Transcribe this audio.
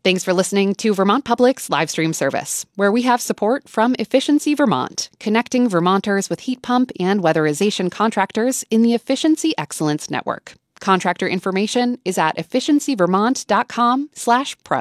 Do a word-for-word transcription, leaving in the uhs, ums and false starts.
Thanks for listening to Vermont Public's live stream service, where we have support from Efficiency Vermont, connecting Vermonters with heat pump and weatherization contractors in the Efficiency Excellence Network. Contractor information is at efficiency vermont dot com slash pro.